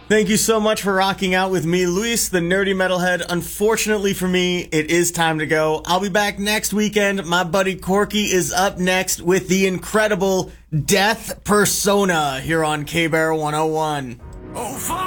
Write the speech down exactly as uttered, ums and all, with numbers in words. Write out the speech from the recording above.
Thank you so much for rocking out with me, Luis, the Nerdy Metalhead. Unfortunately for me, it is time to go. I'll be back next weekend. My buddy Corky is up next with the incredible Death Persona here on K-Bear one oh one. Oh, fuck!